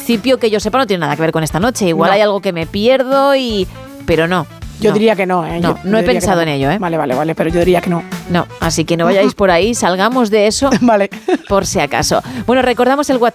principio, que yo sepa, no tiene nada que ver con esta noche. Igual hay algo que me pierdo pero no. Yo diría que no, ¿eh? No he pensado en ello, ¿eh? Vale, pero yo diría que no. No, así que no vayáis por ahí, salgamos de eso. Vale. Por si acaso. Bueno, recordamos el WhatsApp.